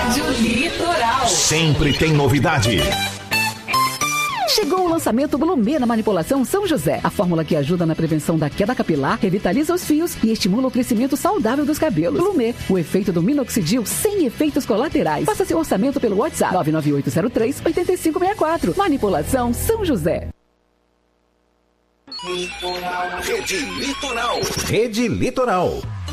Rádio Litoral. Sempre tem novidade. Chegou o lançamento Blumê na manipulação São José. A fórmula que ajuda na prevenção da queda capilar, revitaliza os fios e estimula o crescimento saudável dos cabelos. Blumê, o efeito do minoxidil sem efeitos colaterais. Faça seu orçamento pelo WhatsApp 99803-8564. Manipulação São José. Rede Litoral. Rede Litoral.